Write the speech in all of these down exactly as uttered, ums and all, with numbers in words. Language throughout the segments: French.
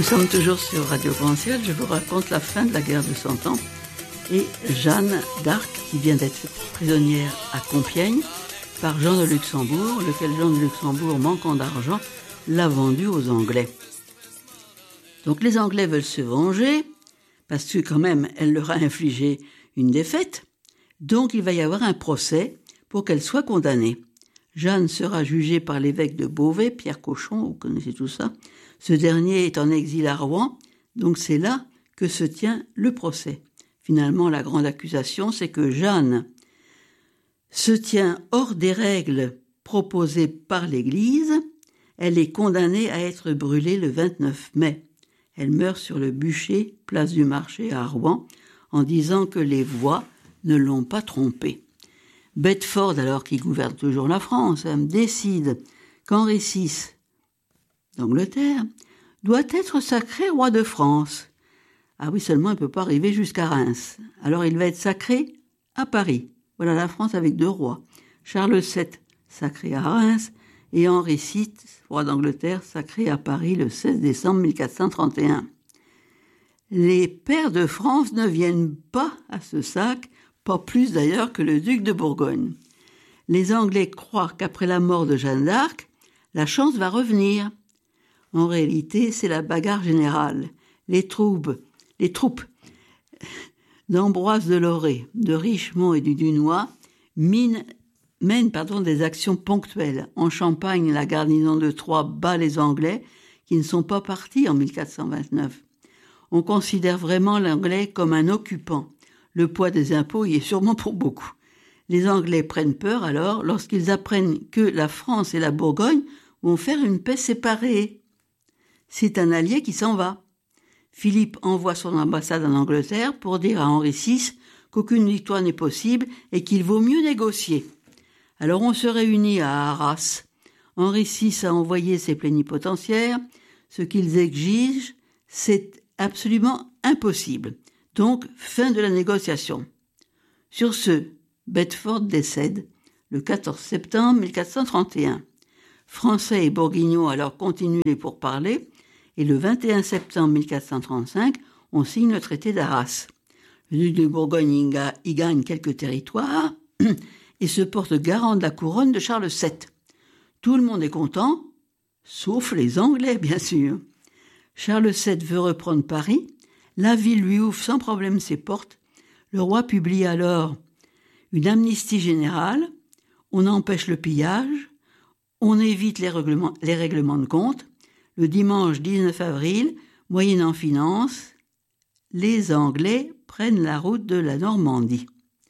Nous sommes toujours sur Radio Grand Ciel. Je vous raconte la fin de la guerre de Cent Ans et Jeanne d'Arc qui vient d'être faite prisonnière à Compiègne par Jean de Luxembourg, lequel Jean de Luxembourg, manquant d'argent, l'a vendue aux Anglais. Donc les Anglais veulent se venger parce que quand même elle leur a infligé une défaite. Donc il va y avoir un procès pour qu'elle soit condamnée. Jeanne sera jugée par l'évêque de Beauvais, Pierre Cochon, vous connaissez tout ça. Ce dernier est en exil à Rouen, donc c'est là que se tient le procès. Finalement, la grande accusation, c'est que Jeanne se tient hors des règles proposées par l'Église. Elle est condamnée à être brûlée le vingt-neuf mai. Elle meurt sur le bûcher, place du Marché à Rouen, en disant que les voix ne l'ont pas trompée. Bedford, alors qui gouverne toujours la France, hein, décide qu'Henri six d'Angleterre doit être sacré roi de France. Ah oui, seulement il ne peut pas arriver jusqu'à Reims. Alors il va être sacré à Paris. Voilà la France avec deux rois. Charles sept, sacré à Reims, et Henri six, roi d'Angleterre, sacré à Paris le seize décembre mille quatre cent trente et un. Les pairs de France ne viennent pas à ce sac, pas plus d'ailleurs que le duc de Bourgogne. Les Anglais croient qu'après la mort de Jeanne d'Arc, la chance va revenir. En réalité, c'est la bagarre générale. Les troupes, les troupes d'Ambroise de Loré, de Richemont et du Dunois mènent, mènent pardon, des actions ponctuelles. En Champagne, la garnison de Troyes bat les Anglais qui ne sont pas partis en mille quatre cent vingt-neuf. On considère vraiment l'Anglais comme un occupant. Le poids des impôts y est sûrement pour beaucoup. Les Anglais prennent peur alors lorsqu'ils apprennent que la France et la Bourgogne vont faire une paix séparée. C'est un allié qui s'en va. Philippe envoie son ambassade en Angleterre pour dire à Henri six qu'aucune victoire n'est possible et qu'il vaut mieux négocier. Alors on se réunit à Arras. Henri six a envoyé ses plénipotentiaires. Ce qu'ils exigent, c'est absolument impossible. Donc, fin de la négociation. Sur ce, Bedford décède le quatorze septembre mille quatre cent trente et un. Français et Bourguignons alors continuent les pourparlers et le vingt et un septembre mille quatre cent trente-cinq, on signe le traité d'Arras. Le duc de Bourgogne y gagne quelques territoires et se porte garant de la couronne de Charles sept. Tout le monde est content, sauf les Anglais, bien sûr. Charles sept veut reprendre Paris. La ville lui ouvre sans problème ses portes. Le roi publie alors une amnistie générale. On empêche le pillage. On évite les règlements, les règlements de compte. Le dimanche dix-neuf avril, moyennant finance, les Anglais prennent la route de la Normandie.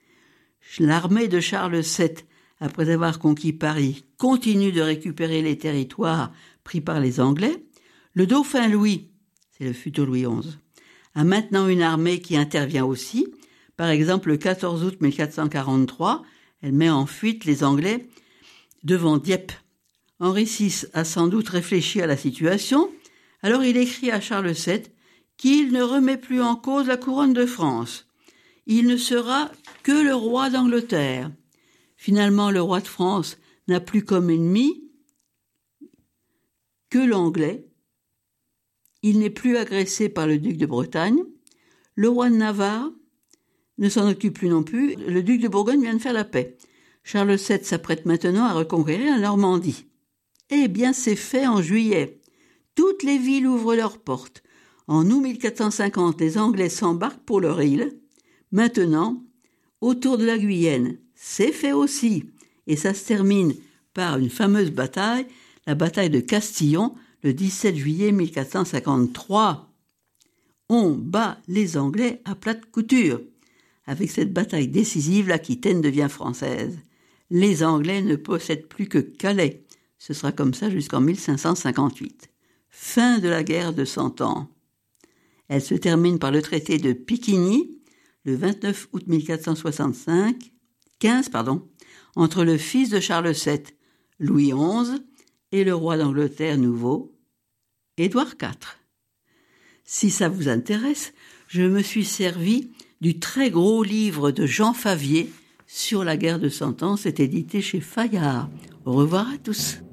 L'armée de Charles sept, après avoir conquis Paris, continue de récupérer les territoires pris par les Anglais. Le dauphin Louis, c'est le futur Louis onze, a maintenant une armée qui intervient aussi. Par exemple, le quatorze août mille quatre cent quarante-trois, elle met en fuite les Anglais devant Dieppe. Henri six a sans doute réfléchi à la situation, alors il écrit à Charles sept qu'il ne remet plus en cause la couronne de France. Il ne sera que le roi d'Angleterre. Finalement, le roi de France n'a plus comme ennemi que l'Anglais. Il n'est plus agressé par le duc de Bretagne. Le roi de Navarre ne s'en occupe plus non plus. Le duc de Bourgogne vient de faire la paix. Charles sept s'apprête maintenant à reconquérir la Normandie. Eh bien, c'est fait en juillet. Toutes les villes ouvrent leurs portes. En août mille quatre cent cinquante, les Anglais s'embarquent pour leur île. Maintenant, autour de la Guyenne, c'est fait aussi. Et ça se termine par une fameuse bataille, la bataille de Castillon, le dix-sept juillet mille quatre cent cinquante-trois. On bat les Anglais à plate couture. Avec cette bataille décisive, l'Aquitaine devient française. Les Anglais ne possèdent plus que Calais. Ce sera comme ça jusqu'en mille cinq cent cinquante-huit. Fin de la guerre de Cent Ans. Elle se termine par le traité de Picquigny, le vingt-neuf août mille quatre cent soixante-cinq, quinze, pardon, entre le fils de Charles sept, Louis onze, et le roi d'Angleterre nouveau, Édouard quatre. Si ça vous intéresse, je me suis servi du très gros livre de Jean Favier sur la guerre de Cent Ans. C'est édité chez Fayard. Au revoir à tous.